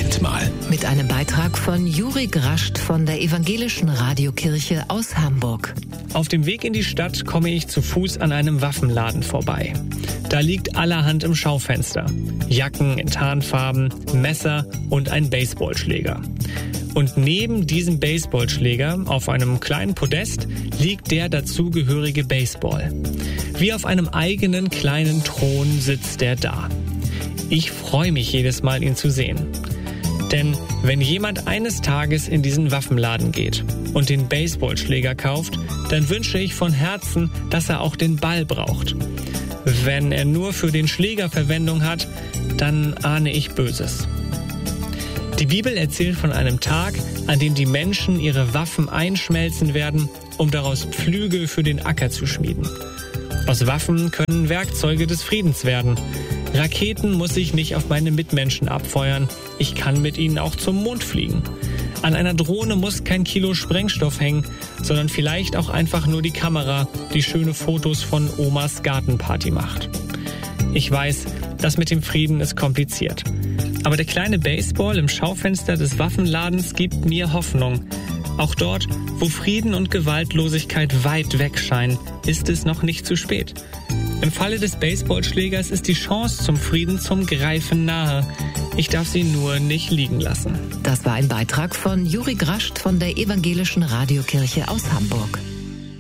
Moment mal. Mit einem Beitrag von Juri Grascht von der Evangelischen Radiokirche aus Hamburg. Auf dem Weg in die Stadt komme ich zu Fuß an einem Waffenladen vorbei. Da liegt allerhand im Schaufenster. Jacken in Tarnfarben, Messer und ein Baseballschläger. Und neben diesem Baseballschläger auf einem kleinen Podest liegt der dazugehörige Baseball. Wie auf einem eigenen kleinen Thron sitzt er da. Ich freue mich jedes Mal, ihn zu sehen. Denn wenn jemand eines Tages in diesen Waffenladen geht und den Baseballschläger kauft, dann wünsche ich von Herzen, dass er auch den Ball braucht. Wenn er nur für den Schläger Verwendung hat, dann ahne ich Böses. Die Bibel erzählt von einem Tag, an dem die Menschen ihre Waffen einschmelzen werden, um daraus Pflüge für den Acker zu schmieden. Aus Waffen können Werkzeuge des Friedens werden. Raketen muss ich nicht auf meine Mitmenschen abfeuern. Ich kann mit ihnen auch zum Mond fliegen. An einer Drohne muss kein Kilo Sprengstoff hängen, sondern vielleicht auch einfach nur die Kamera, die schöne Fotos von Omas Gartenparty macht. Ich weiß, das mit dem Frieden ist kompliziert. Aber der kleine Baseball im Schaufenster des Waffenladens gibt mir Hoffnung. Auch dort, wo Frieden und Gewaltlosigkeit weit weg scheinen, ist es noch nicht zu spät. Im Falle des Baseballschlägers ist die Chance zum Frieden zum Greifen nahe. Ich darf sie nur nicht liegen lassen. Das war ein Beitrag von Juri Grascht von der Evangelischen Radiokirche aus Hamburg.